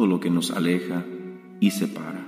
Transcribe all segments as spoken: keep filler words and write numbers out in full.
todo lo que nos aleja y separa.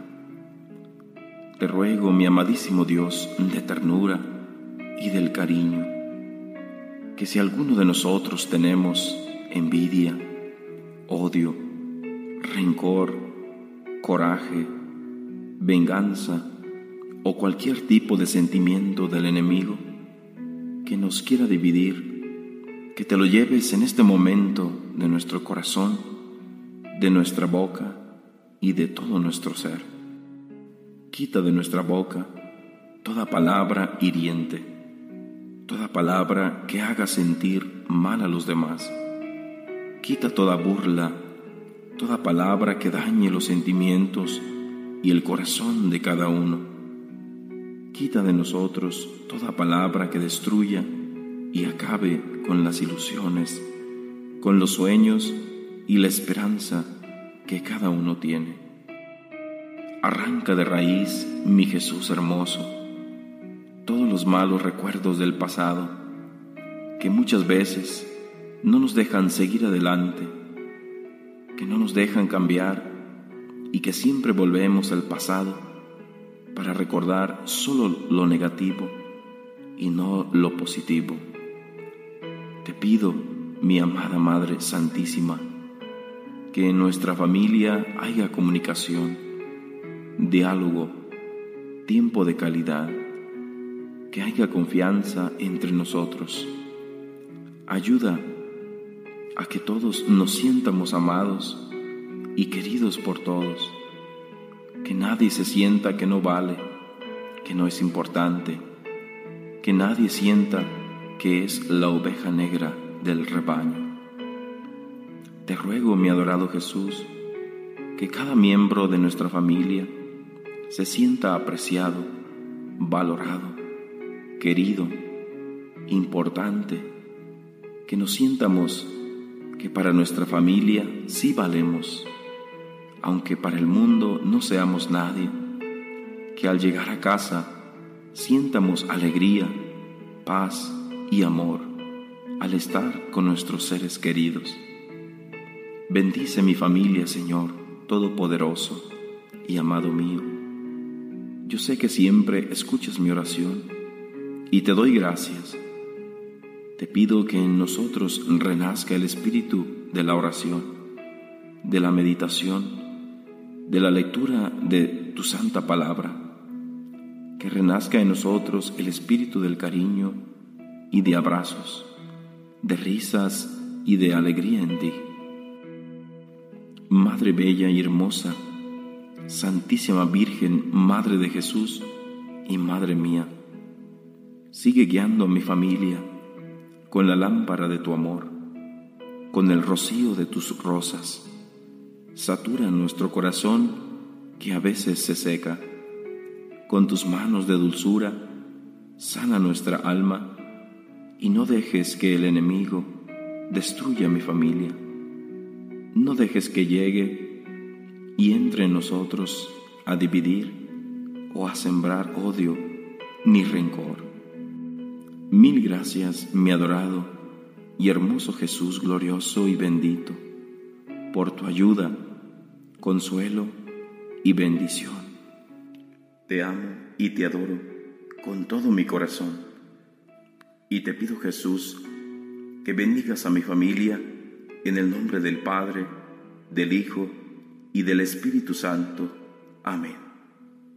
Te ruego, mi amadísimo Dios de ternura y del cariño, que si alguno de nosotros tenemos envidia, odio, rencor, coraje, venganza o cualquier tipo de sentimiento del enemigo que nos quiera dividir, que te lo lleves en este momento de nuestro corazón, de nuestra boca y de todo nuestro ser. Quita de nuestra boca toda palabra hiriente, toda palabra que haga sentir mal a los demás. Quita toda burla, toda palabra que dañe los sentimientos y el corazón de cada uno. Quita de nosotros toda palabra que destruya y acabe con las ilusiones, con los sueños y la esperanza que cada uno tiene. Arranca de raíz, mi Jesús hermoso, todos los malos recuerdos del pasado que muchas veces no nos dejan seguir adelante, que no nos dejan cambiar y que siempre volvemos al pasado para recordar solo lo negativo y no lo positivo. Te pido, mi amada Madre Santísima, que en nuestra familia haya comunicación, diálogo, tiempo de calidad, que haya confianza entre nosotros. Ayuda a que todos nos sientamos amados y queridos por todos, que nadie se sienta que no vale, que no es importante, que nadie sienta que es la oveja negra del rebaño. Te ruego, mi adorado Jesús, que cada miembro de nuestra familia se sienta apreciado, valorado, querido, importante, que nos sientamos que para nuestra familia sí valemos, aunque para el mundo no seamos nadie, que al llegar a casa sientamos alegría, paz y amor al estar con nuestros seres queridos. Bendice mi familia, Señor Todopoderoso y amado mío. Yo sé que siempre escuchas mi oración y te doy gracias. Te pido que en nosotros renazca el espíritu de la oración, de la meditación, de la lectura de tu santa palabra, que renazca en nosotros el espíritu del cariño y de abrazos, de risas y de alegría en ti. Madre bella y hermosa, Santísima Virgen, Madre de Jesús y Madre mía, sigue guiando a mi familia con la lámpara de tu amor, con el rocío de tus rosas. Satura nuestro corazón que a veces se seca. Con tus manos de dulzura, sana nuestra alma y no dejes que el enemigo destruya mi familia. No dejes que llegue y entre en nosotros a dividir o a sembrar odio ni rencor. Mil gracias, mi adorado y hermoso Jesús glorioso y bendito, por tu ayuda, consuelo y bendición. Te amo y te adoro con todo mi corazón. Y te pido, Jesús, que bendigas a mi familia en el nombre del Padre, del Hijo y del Espíritu Santo. Amén.